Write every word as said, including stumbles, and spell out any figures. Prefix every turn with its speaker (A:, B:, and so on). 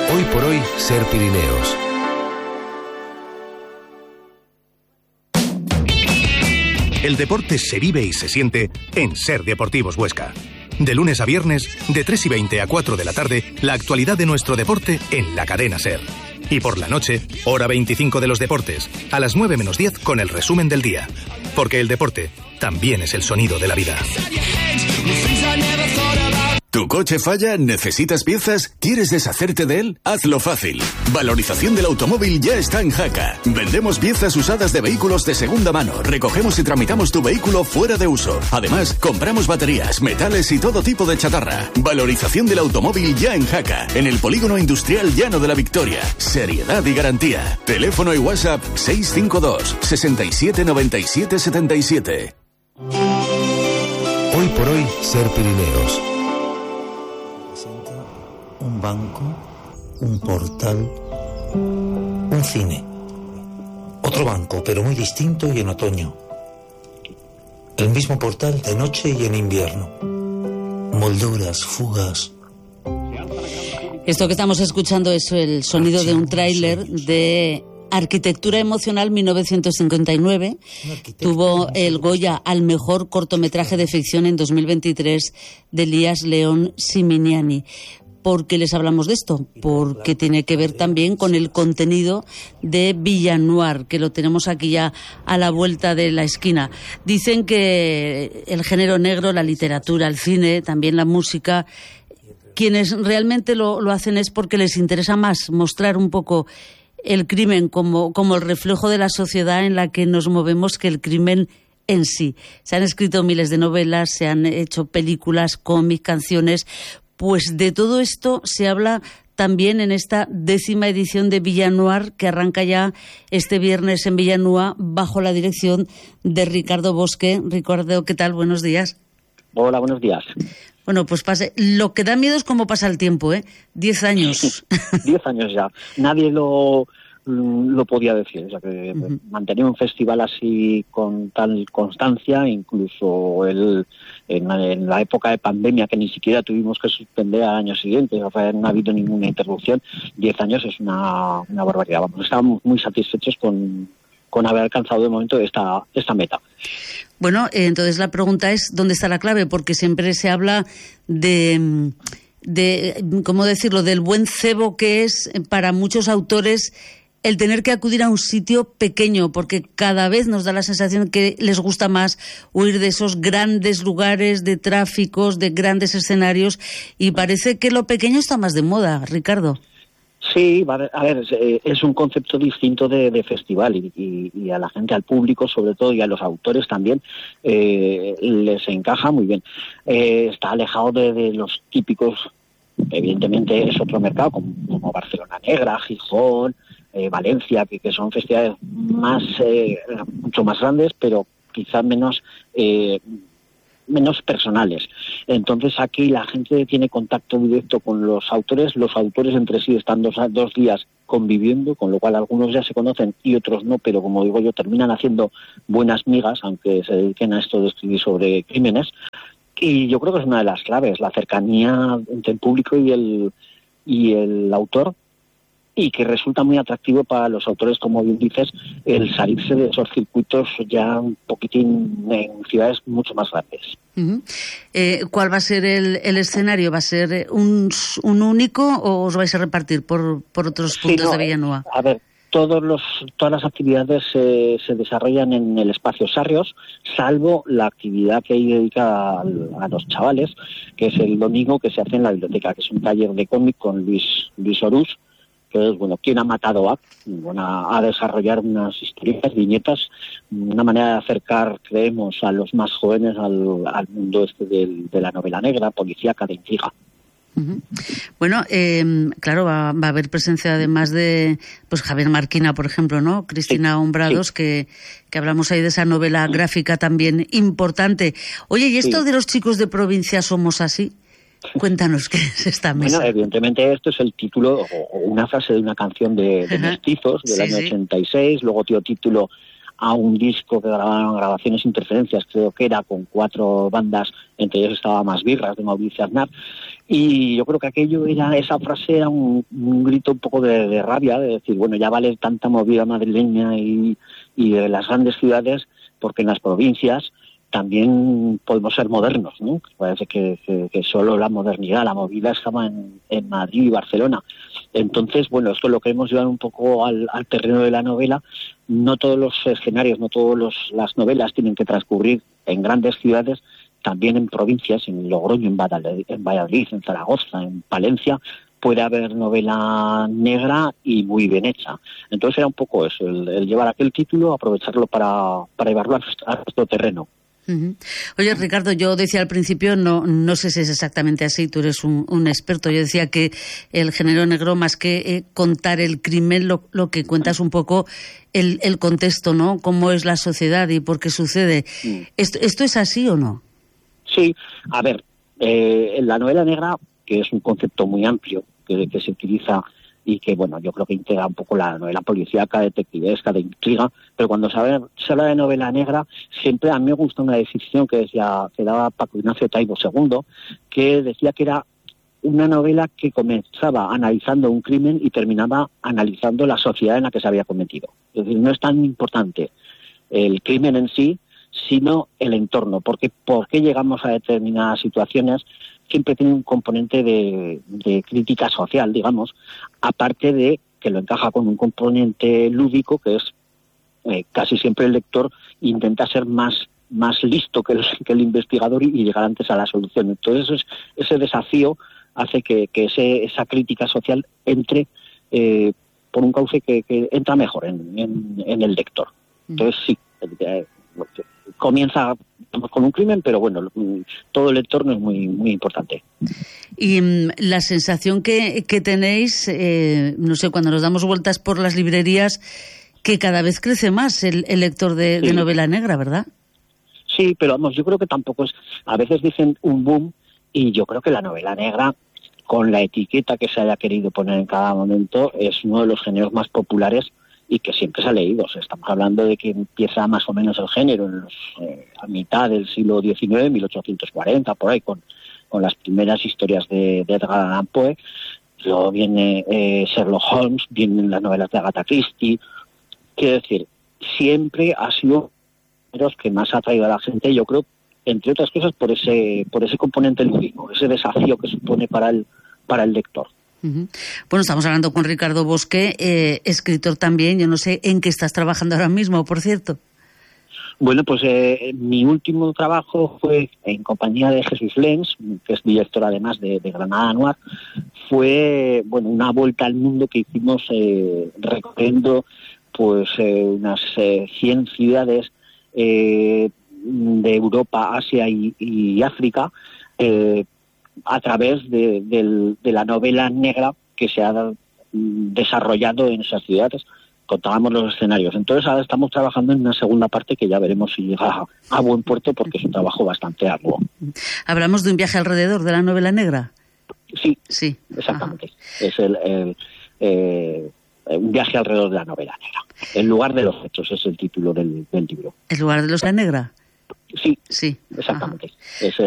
A: Hoy por hoy, Ser Pirineos.
B: El deporte se vive y se siente en Ser Deportivos Huesca. De lunes a viernes, de tres y veinte a cuatro de la tarde, la actualidad de nuestro deporte en la cadena Ser. Y por la noche, hora veinticinco de los deportes, a las nueve menos diez con el resumen del día. Porque el deporte también es el sonido de la vida.
C: ¿Tu coche falla? ¿Necesitas piezas? ¿Quieres deshacerte de él? Hazlo fácil. Valorización del automóvil ya está en Jaca. Vendemos piezas usadas de vehículos de segunda mano. Recogemos y tramitamos tu vehículo fuera de uso. Además, compramos baterías, metales y todo tipo de chatarra. Valorización del automóvil ya en Jaca. En el Polígono Industrial Llano de la Victoria. Seriedad y garantía. Teléfono y WhatsApp seis cinco dos, seis siete, nueve siete, siete siete.
A: Hoy por hoy, Ser Pirineos.
D: Un banco, un portal, un cine. Otro banco, pero muy distinto y en otoño. El mismo portal de noche y en invierno. Molduras, fugas.
E: Esto que estamos escuchando es el sonido de un tráiler de Arquitectura Emocional mil novecientos cincuenta y nueve. Tuvo el Goya al mejor cortometraje de ficción en dos mil veintitrés de Elías León Siminiani. ¿Por qué les hablamos de esto? Porque tiene que ver también con el contenido de Villanuar, que lo tenemos aquí ya a la vuelta de la esquina. Dicen que el género negro, la literatura, el cine, también la música, quienes realmente lo, lo hacen es porque les interesa más mostrar un poco el crimen como, como el reflejo de la sociedad en la que nos movemos que el crimen en sí. Se han escrito miles de novelas, se han hecho películas, cómics, canciones. Pues de todo esto se habla también en esta décima edición de Villanuar, que arranca ya este viernes en Villanueva bajo la dirección de Ricardo Bosque. Ricardo, ¿qué tal? Buenos días.
F: Hola, buenos días.
E: Bueno, pues pase. Lo que da miedo es cómo pasa el tiempo, ¿eh? Diez años.
F: Diez años ya. Nadie lo, lo podía decir. O sea, que uh-huh. mantener un festival así con tal constancia, incluso el... En, en la época de pandemia, que ni siquiera tuvimos que suspender al año siguiente, o sea, no ha habido ninguna interrupción, diez años es una, una barbaridad. Vamos, estábamos muy satisfechos con, con haber alcanzado de momento esta, esta meta.
E: Bueno, eh, entonces la pregunta es, ¿dónde está la clave? Porque siempre se habla de, de, ¿cómo decirlo?, del buen cebo que es para muchos autores el tener que acudir a un sitio pequeño, porque cada vez nos da la sensación que les gusta más huir de esos grandes lugares, de tráficos, de grandes escenarios, y parece que lo pequeño está más de moda, Ricardo.
F: Sí, a ver, es un concepto distinto de, de festival y, y, y a la gente, al público sobre todo y a los autores también eh, les encaja muy bien. Eh, está alejado de, de los típicos, evidentemente es otro mercado como, como Barcelona Negra, Gijón, Eh, Valencia, que, que son festivales más eh, mucho más grandes, pero quizás menos eh, menos personales. Entonces aquí la gente tiene contacto directo con los autores, los autores entre sí están dos, dos días conviviendo, con lo cual algunos ya se conocen y otros no, pero como digo yo, terminan haciendo buenas migas, aunque se dediquen a esto de escribir sobre crímenes. Y yo creo que es una de las claves, la cercanía entre el público y el y el autor, y que resulta muy atractivo para los autores, como bien dices, el salirse de esos circuitos ya un poquitín en ciudades mucho más grandes.
E: Uh-huh. Eh, ¿Cuál va a ser el, el escenario? ¿Va a ser un, un único o os vais a repartir por, por otros puntos sí, no, de Villanueva?
F: A ver, todos los, todas las actividades eh, se desarrollan en el espacio Sarrios, salvo la actividad que hay dedicada a, a los chavales, que es el domingo, que se hace en la biblioteca, que es un taller de cómic con Luis, Luis Orús, que es, bueno, quien ha matado a, bueno, a desarrollar unas historias, viñetas, una manera de acercar, creemos, a los más jóvenes al, al mundo este del, de la novela negra, policíaca, de intriga.
E: Uh-huh. Bueno, eh, claro, va, va a haber presencia además de pues Javier Marquina, por ejemplo, ¿no? Cristina sí, Hombrados, sí. que, que hablamos ahí de esa novela sí. gráfica también importante. Oye, ¿y esto sí. de los chicos de provincia somos así? Cuéntanos qué es esta mesa.
F: Bueno, evidentemente esto es el título o una frase de una canción de, de Mestizos del sí, año sí. ochenta y seis, luego dio título a un disco que grabaron Grabaciones Interferencias, creo que era con cuatro bandas, entre ellos estaba Más Birras de Mauricio Aznar, Y yo creo que aquello era, esa frase era un, un grito un poco de, de rabia, de decir, bueno, ya vale tanta movida madrileña y, y de las grandes ciudades, porque en las provincias también podemos ser modernos, ¿no? Parece que, que, que solo la modernidad, la movida estaba en, en Madrid y Barcelona. Entonces, bueno, esto lo queremos llevar un poco al, al terreno de la novela. No todos los escenarios, no todas las novelas tienen que transcurrir en grandes ciudades, también en provincias, en Logroño, en Valladolid, en, Valladolid, en Zaragoza, en Palencia, puede haber novela negra y muy bien hecha. Entonces era un poco eso, el, el llevar aquel título, aprovecharlo para, para llevarlo a nuestro, a nuestro terreno.
E: Uh-huh. Oye, Ricardo, yo decía al principio, no no sé si es exactamente así, tú eres un, un experto, yo decía que el género negro, más que eh, contar el crimen, lo, lo que cuenta es un poco el, el contexto, ¿no? Cómo es la sociedad y por qué sucede. Mm. ¿Esto, ¿Esto es así o no?
F: Sí, a ver, eh, en la novela negra, que es un concepto muy amplio, que, que se utiliza y que, bueno, yo creo que integra un poco la novela policíaca, detectivesca, de intriga, pero cuando se habla, se habla de novela negra, siempre a mí me gusta una definición que decía, que daba Paco Ignacio Taibo segundo, que decía que era una novela que comenzaba analizando un crimen y terminaba analizando la sociedad en la que se había cometido. Es decir, no es tan importante el crimen en sí, sino el entorno, porque por qué llegamos a determinadas situaciones siempre tiene un componente de, de crítica social, digamos, aparte de que lo encaja con un componente lúdico, que es eh, casi siempre el lector intenta ser más más listo que el, que el investigador y, y llegar antes a la solución. Entonces es, ese desafío hace que, que ese, esa crítica social entre eh, por un cauce que, que entra mejor en, en, en el lector. Entonces sí, eh, comienza con un crimen, pero bueno, todo el entorno es muy muy importante.
E: Y um, la sensación que, que tenéis, eh, no sé, cuando nos damos vueltas por las librerías, que cada vez crece más el, el lector de, sí. de novela negra, ¿verdad?
F: Sí, pero vamos, yo creo que tampoco es... A veces dicen un boom, y yo creo que la novela negra, con la etiqueta que se haya querido poner en cada momento, es uno de los géneros más populares y que siempre se ha leído. O sea, estamos hablando de que empieza más o menos el género en los, eh, a mitad del siglo diecinueve, mil ochocientos cuarenta, por ahí, con, con las primeras historias de, de Edgar Allan Poe. Luego viene eh, Sherlock Holmes, vienen las novelas de Agatha Christie. Quiero decir, siempre ha sido los que más ha atraído a la gente, yo creo, entre otras cosas, por ese por ese componente lúdico, ese desafío que supone para el, para el lector.
E: Uh-huh. Bueno, estamos hablando con Ricardo Bosque, eh, escritor también. Yo no sé en qué estás trabajando ahora mismo, por cierto.
F: Bueno, pues eh, mi último trabajo fue en compañía de Jesús Lenz, que es director además de, de Granada Noir. Fue, bueno, una vuelta al mundo que hicimos eh, recorriendo pues eh, unas eh, cien ciudades eh, de Europa, Asia y, y África, eh, a través de, de, de la novela negra que se ha desarrollado en esas ciudades. Contábamos los escenarios. Entonces ahora estamos trabajando en una segunda parte que ya veremos si llega a, a buen puerto, porque es un trabajo bastante arduo.
E: ¿Hablamos de un viaje alrededor de la novela negra?
F: Sí,
E: sí,
F: exactamente. Ajá. Es el, el eh, un viaje alrededor de la novela negra. El lugar de los hechos es el título del, del libro.
E: ¿El lugar de los la negra?
F: Sí,
E: sí,
F: exactamente.
E: Ajá.
F: Es